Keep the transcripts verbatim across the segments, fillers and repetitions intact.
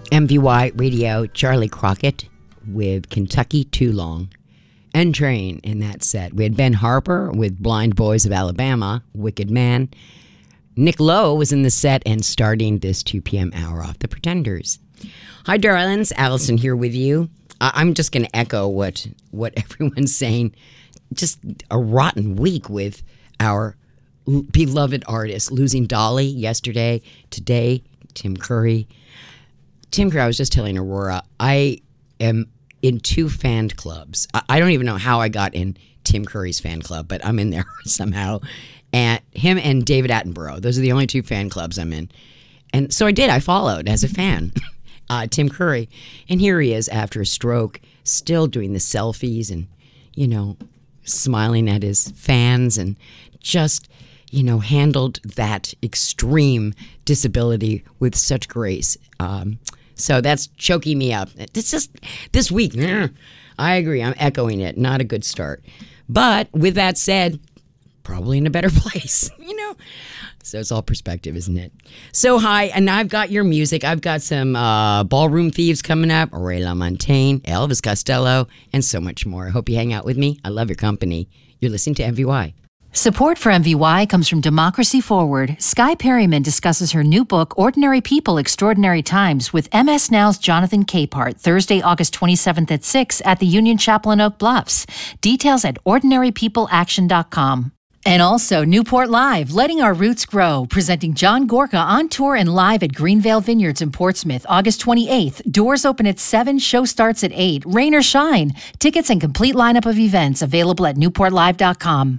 M V Y Radio, Charlie Crockett with Kentucky Too Long. And Train in that set. We had Ben Harper with Blind Boys of Alabama, Wicked Man. Nick Lowe was in the set and starting this two p.m. hour off, The Pretenders. Hi, darlings. Allison here with you. I- I'm just going to echo what, what everyone's saying. Just a rotten week with our l- beloved artists. Losing Dolly yesterday, today, Tim Curry. Tim Curry, I was just telling Aurora, I am in two fan clubs. I, I don't even know how I got in Tim Curry's fan club, but I'm in there somehow. And him and David Attenborough, those are the only two fan clubs I'm in. And so I did. I followed as a fan uh, Tim Curry. And here he is after a stroke, still doing the selfies and, you know, smiling at his fans and just, you know, handled that extreme disability with such grace. Um, so that's choking me up. It's just this week. I agree. I'm echoing it. Not a good start. But with that said, probably in a better place, you know? So it's all perspective, isn't it? So hi, and I've got your music. I've got some uh, Ballroom Thieves coming up, Ray LaMontagne, Elvis Costello, and so much more. I hope you hang out with me. I love your company. You're listening to M V Y. Support for M V Y comes from Democracy Forward. Skye Perryman discusses her new book, Ordinary People, Extraordinary Times, with M S Now's Jonathan Capehart, Thursday, August twenty-seventh at six at the Union Chapel in Oak Bluffs. Details at ordinary people action dot com. And also Newport Live, Letting Our Roots Grow, presenting John Gorka on tour and live at Greenvale Vineyards in Portsmouth, August twenty-eighth. Doors open at seven, show starts at eight. Rain or shine. Tickets and complete lineup of events available at newport live dot com.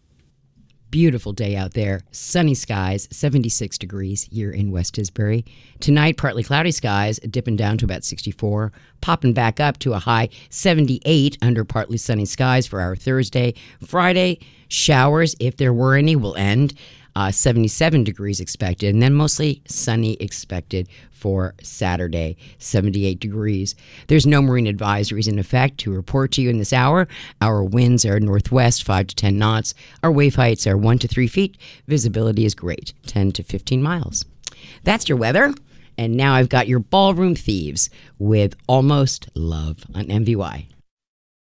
Beautiful day out there. Sunny skies, seventy-six degrees here in West Tisbury. Tonight, partly cloudy skies, dipping down to about sixty-four, popping back up to a high seventy-eight under partly sunny skies for our Thursday. Friday, showers, if there were any, will end. Uh, seventy-seven degrees expected, and then mostly sunny expected for Saturday, seventy-eight degrees. There's no marine advisories in effect to report to you in this hour. Our winds are northwest, five to ten knots. Our wave heights are one to three feet. Visibility is great, ten to fifteen miles. That's your weather. And now I've got your Ballroom Thieves with Almost Love on M V Y.